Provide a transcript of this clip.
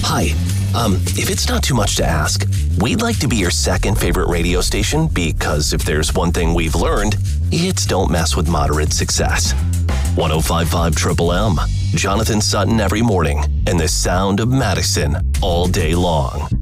Hi. If it's not too much to ask, we'd like to be your second favorite radio station because if there's one thing we've learned, it's don't mess with moderate success. 105.5 Triple M, Jonathan Sutton every morning, and the sound of Madison all day long.